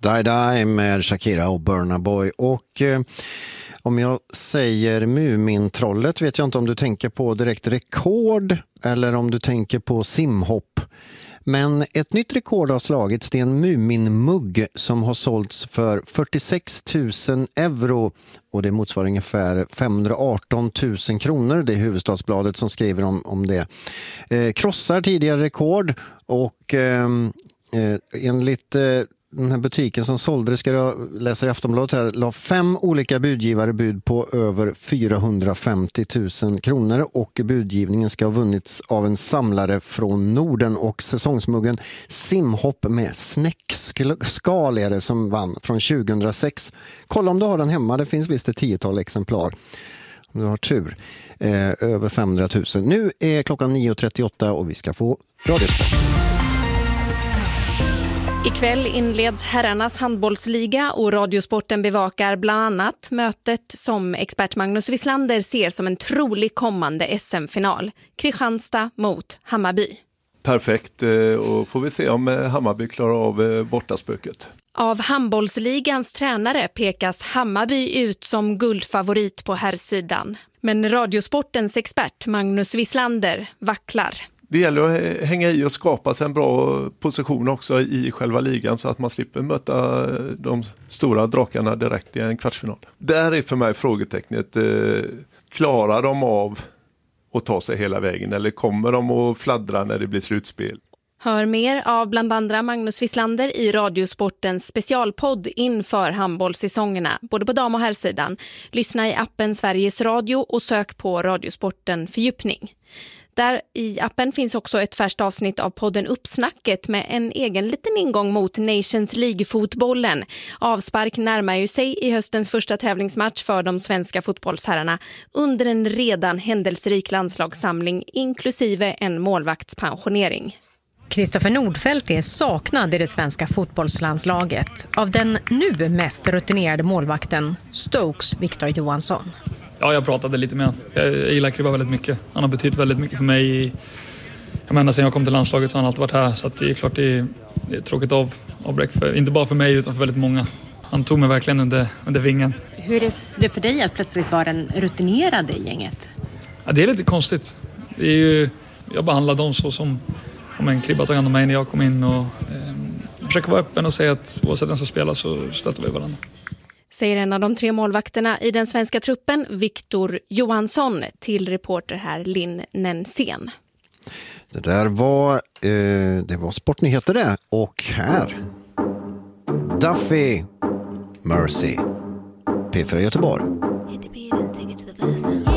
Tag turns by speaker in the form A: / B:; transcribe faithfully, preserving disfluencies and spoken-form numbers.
A: Die Die med Shakira och Burna Boy. Och eh, om jag säger Mumintrollet vet jag inte om du tänker på direkt rekord eller om du tänker på simhopp. Men ett nytt rekord har slagits. Det är en Muminmugg som har sålts för fyrtiosex tusen euro och det motsvarar ungefär femhundraarton tusen kronor. Det är Hufvudstadsbladet som skriver om, om det. Eh, krossar tidigare rekord och eh, eh, enligt eh, den här butiken som sålde det, ska jag läsa i Aftonbladet här, la fem olika budgivare bud på över fyrahundrafemtio tusen kronor och budgivningen ska ha vunnits av en samlare från Norden och säsongsmuggen Simhopp med snäckskal är det som vann från tjugohundrasex. Kolla om du har den hemma, det finns visst ett tiotal exemplar. Om du har tur. Eh, över femhundratusen. Nu är klockan nio trettioåtta och vi ska få radiosport.
B: Ikväll inleds herrarnas handbollsliga och Radiosporten bevakar bland annat mötet som expert Magnus Wislander ser som en trolig kommande S M-final. Kristianstad mot Hammarby.
C: Perfekt, och får vi se om Hammarby klarar av bortaspöket.
B: Av handbollsligans tränare pekas Hammarby ut som guldfavorit på herrsidan. Men Radiosportens expert Magnus Wislander vacklar.
C: Det gäller att hänga i och skapa sig en bra position också i själva ligan så att man slipper möta de stora drakarna direkt i en kvartsfinal. Där är för mig frågetecknet, klarar de av att ta sig hela vägen eller kommer de att fladdra när det blir slutspel?
B: Hör mer av bland andra Magnus Wislander i Radiosportens specialpodd inför handbollssäsongerna, både på dam- och herrsidan. Lyssna i appen Sveriges Radio och sök på Radiosporten fördjupning. Där i appen finns också ett färskt avsnitt av podden Uppsnacket med en egen liten ingång mot Nations League-fotbollen. Avspark närmar ju sig i höstens första tävlingsmatch för de svenska fotbollsherrarna under en redan händelserik landslagssamling inklusive en målvaktspensionering.
D: Kristoffer Nordfeldt är saknad i det svenska fotbollslandslaget av den nu mest rutinerade målvakten Stokes Victor Johansson.
E: Ja, jag pratade lite med honom. Jag gillar Kribba väldigt mycket. Han har betytt väldigt mycket för mig. Jag menar, sen jag kom till landslaget så har han alltid varit här. Så att det är klart det är, det är tråkigt av, avbräck. För, inte bara för mig utan för väldigt många. Han tog mig verkligen under, under vingen.
D: Hur är det för dig att plötsligt vara den rutinerade i gänget?
E: Ja, det är lite konstigt. Det är ju, jag behandlar dem så som om en Kribba tog hand om mig när jag kom in. Och, eh, jag försöker vara öppen och säga att oavsett den som spelar så stöter vi varandra.
B: Säger en av de tre målvakterna i den svenska truppen, Victor Johansson, till reporter här Linn Nensén.
A: Det där var, eh, det var sportnyheter det. Och här, Duffy, Mercy, P fyra Göteborg.